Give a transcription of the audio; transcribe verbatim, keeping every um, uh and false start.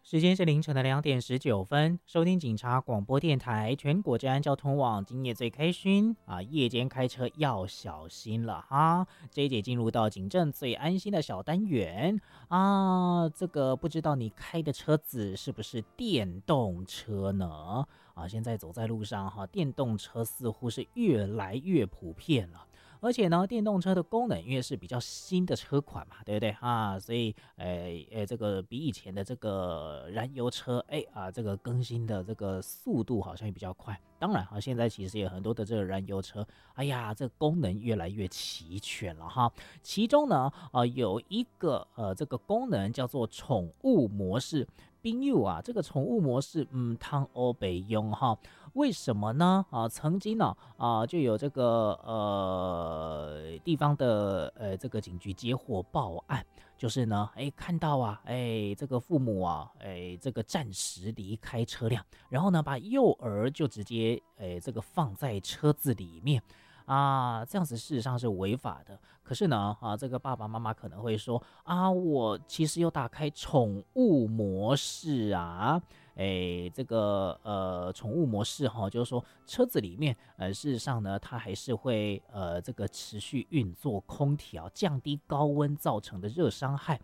时间是凌晨的两点十九分，收听警察广播电台全国治安交通网，今夜最开心啊！夜间开车要小心了哈。这一节进入到警政最安心的小单元啊，这个不知道你开的车子是不是电动车呢？啊，现在走在路上哈，电动车似乎是越来越普遍了。而且呢，电动车的功能因为是比较新的车款嘛，对不对啊？所以，诶、诶，这个比以前的这个燃油车，哎啊，这个更新的这个速度好像也比较快。当然啊，现在其实有很多的这个燃油车，哎呀，这个功能越来越齐全了哈。其中呢，呃，有一个呃这个功能叫做宠物模式。冰友啊，这个宠物模式，嗯，汤欧北用哈，为什么呢？啊，曾经呢、啊，啊，就有这个呃地方的呃这个警局接获报案，就是呢，哎，看到啊，哎，这个父母啊，哎，这个暂时离开车辆，然后呢，把幼儿就直接哎这个放在车子里面。啊，这样子事实上是违法的。可是呢，啊，这个爸爸妈妈可能会说，啊，我其实有打开宠物模式啊，诶，这个呃宠物模式哈，就是说车子里面，呃，事实上呢，它还是会呃这个持续运作空调，降低高温造成的热伤害。